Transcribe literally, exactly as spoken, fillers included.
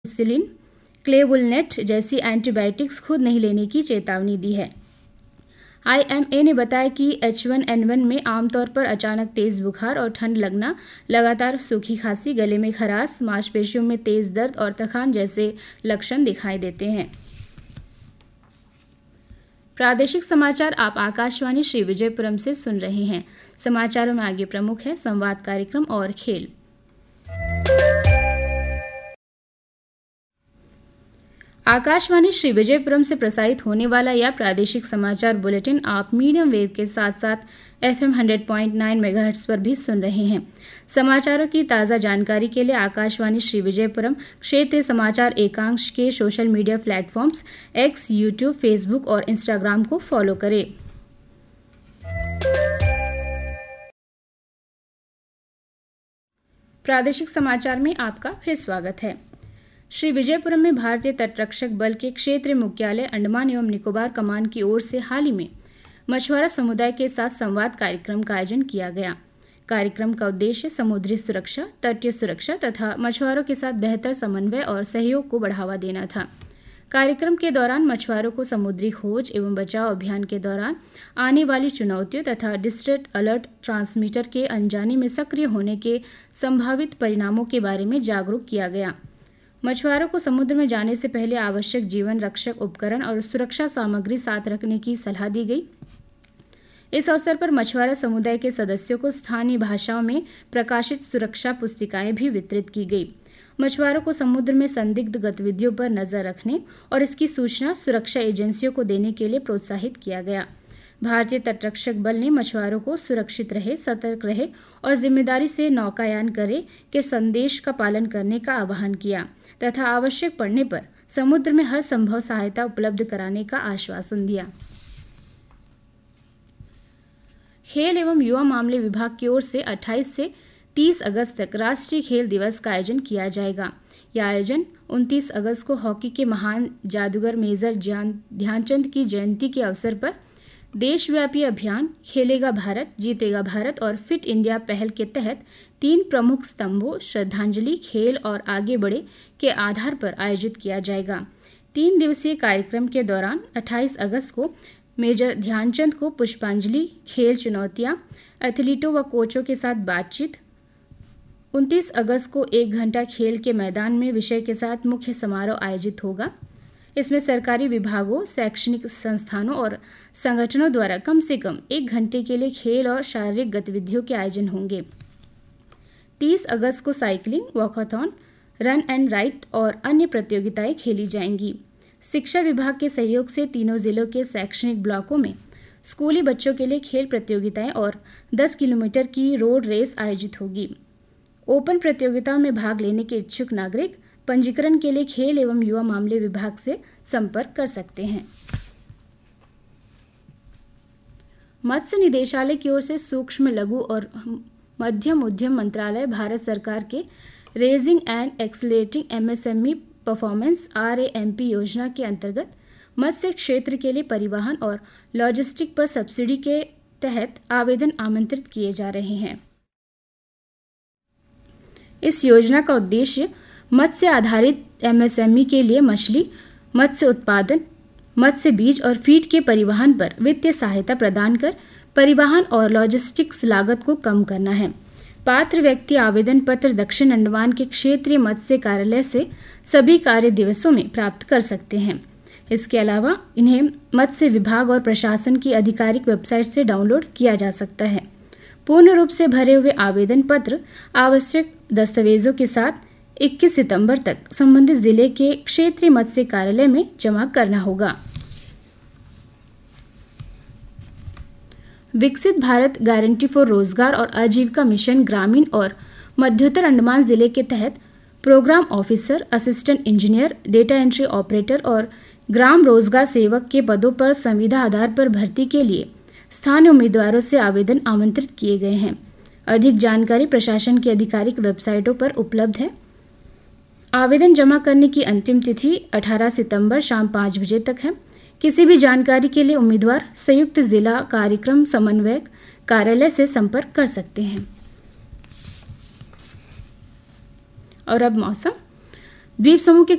Penicillin, क्लेवुलनेट जैसी antibiotics खुद नहीं लेने की चेतावनी दी है। आई एम ए ने बताया कि एच वन एन वन में आमतौर पर अचानक तेज बुखार और ठंड लगना, लगातार सूखी खांसी, गले में खराश, मांसपेशियों में तेज दर्द और थकान जैसे लक्षण दिखाई देते हैं। प्रादेशिक समाचार आप आकाशवाणी श्री विजयपुरम से सुन रहे हैं। समाचारों में आगे प्रमुख है संवाद कार्यक्रम और खेल। आकाशवाणी श्री विजयपुरम से प्रसारित होने वाला यह प्रादेशिक समाचार बुलेटिन आप मीडियम वेव के साथ साथ F am hundred point nine megahertz पर भी सुन रहे हैं। समाचारों की ताज़ा जानकारी के लिए आकाशवाणी श्री विजयपुरम क्षेत्रीय समाचार एकांश के social media platforms x, YouTube, Facebook और इंस्टाग्राम को फॉलो करें। प्रादेशिक समाचार में आपका फिर स्वागत है। श्री विजयपुरम में भारतीय तटरक्षक बल के क्षेत्रीय मुख्यालय अंडमान एवं निकोबार कमान की ओर से हाल ही में मछुआरा समुदाय के साथ संवाद कार्यक्रम का आयोजन किया गया। कार्यक्रम का उद्देश्य समुद्री सुरक्षा, तटीय सुरक्षा तथा मछुआरों के साथ बेहतर समन्वय और सहयोग को बढ़ावा देना था। कार्यक्रम के दौरान मछुआरों को समुद्री खोज एवं बचाव अभियान के दौरान आने वाली चुनौतियों तथा डिस्ट्रेस अलर्ट ट्रांसमीटर के अनजाने में सक्रिय होने के संभावित परिणामों के बारे में जागरूक किया गया। मछुआरों को समुद्र में जाने से पहले आवश्यक जीवन रक्षक उपकरण और सुरक्षा सामग्री साथ रखने की सलाह दी गई। इस अवसर पर मछुआरा समुदाय के सदस्यों को स्थानीय भाषाओं में प्रकाशित सुरक्षा पुस्तिकाएं भी वितरित की गई। मछुआरों को समुद्र में संदिग्ध गतिविधियों पर नजर रखने और इसकी सूचना सुरक्षा एजेंसियों को देने के लिए प्रोत्साहित किया गया। भारतीय तटरक्षक बल ने मछुआरों को सुरक्षित रहे, सतर्क रहे और जिम्मेदारी से नौकायान करे के संदेश का पालन करने का आह्वान किया तथा आवश्यक पड़ने पर समुद्र में हर संभव सहायता उपलब्ध कराने का आश्वासन दिया। खेल एवं युवा मामले विभाग की ओर से अट्ठाईस से तीस अगस्त तक राष्ट्रीय खेल दिवस का आयोजन किया जाएगा। यह आयोजन उनतीस अगस्त को हॉकी के महान जादूगर मेजर ध्यानचंद की जयंती के अवसर पर देशव्यापी अभियान खेलेगा भारत, जीतेगा भारत और फिट इंडिया पहल के तहत तीन प्रमुख स्तंभों श्रद्धांजलि, खेल और आगे बढ़े के आधार पर आयोजित किया जाएगा। तीन दिवसीय कार्यक्रम के दौरान अट्ठाईस अगस्त को मेजर ध्यानचंद को पुष्पांजलि, खेल चुनौतियां, एथलीटों व कोचों के साथ बातचीत। उनतीस अगस्त को एक घंटा खेल के मैदान में विषय के साथ मुख्य समारोह आयोजित होगा। इसमें सरकारी विभागों, शैक्षणिक संस्थानों और संगठनों द्वारा कम से कम एक घंटे के लिए खेल और शारीरिक गतिविधियों के आयोजन होंगे। तीस अगस्त को cycling, walkathon, run and ride और अन्य प्रतियोगिताएं खेली जाएंगी। शिक्षा विभाग के सहयोग से तीनों जिलों के शैक्षणिक ब्लॉकों में स्कूली बच्चों के लिए खेल प्रतियोगिताएं और दस किलोमीटर की रोड रेस आयोजित होगी। ओपन प्रतियोगिताओं में भाग लेने के इच्छुक नागरिक पंजीकरण के लिए खेल एवं युवा मामले विभाग से संपर्क कर सकते हैं। मत्स्य निदेशालय की ओर से सूक्ष्म, लघु और मध्यम उद्यम मंत्रालय भारत सरकार के raising and accelerating MSME performance R A M P योजना के अंतर्गत मत्स्य क्षेत्र के लिए परिवहन और लॉजिस्टिक पर सब्सिडी के तहत आवेदन आमंत्रित किए जा रहे हैं। इस योजना का उद्देश्य मत्स्य आधारित एमएसएमई के लिए मछली, मत्स्य उत्पादन, मत्स्य बीज और फीड के परिवहन पर वित्तीय सहायता प्रदान कर परिवहन और लॉजिस्टिक्स लागत को कम करना है। पात्र व्यक्ति आवेदन पत्र दक्षिण अंडमान के क्षेत्रीय मत्स्य कार्यालय से सभी कार्य दिवसों में प्राप्त कर सकते हैं। इसके अलावा इन्हें मत्स्य विभाग और प्रशासन की आधिकारिक वेबसाइट से डाउनलोड किया जा सकता है। पूर्ण रूप से भरे हुए आवेदन पत्र आवश्यक दस्तावेजों के साथ इक्कीस सितंबर तक संबंधित जिले के क्षेत्रीय मत्स्य कार्यालय में जमा करना होगा। विकसित भारत गारंटी फॉर रोजगार और आजीविका मिशन ग्रामीण और मध्योत्तर अंडमान जिले के तहत programme officer, assistant engineer, data entry operator और ग्राम रोजगार सेवक के पदों पर संविदा आधार पर भर्ती के लिए स्थानीय उम्मीदवारों से आवेदन आमंत्रित किए गए हैं। अधिक जानकारी प्रशासन की आधिकारिक वेबसाइटों पर उपलब्ध है। आवेदन जमा करने की अंतिम तिथि अठारह सितंबर शाम पाँच बजे तक है। किसी भी जानकारी के लिए उम्मीदवार संयुक्त जिला कार्यक्रम समन्वयक कार्यालय से संपर्क कर सकते हैं। और अब मौसम। द्वीप समूह के